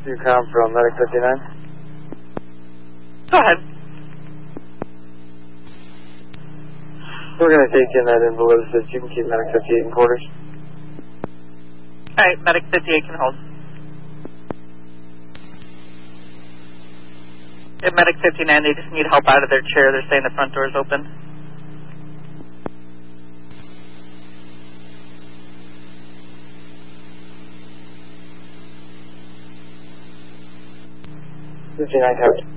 You come from Medic 59? Go ahead. We're going to take in that invalid assist. You can keep Medic 58 in quarters. All right, Medic 58 can hold. At Medic 59, they just need help out of their chair. They're saying the front door is open. $59 coverage.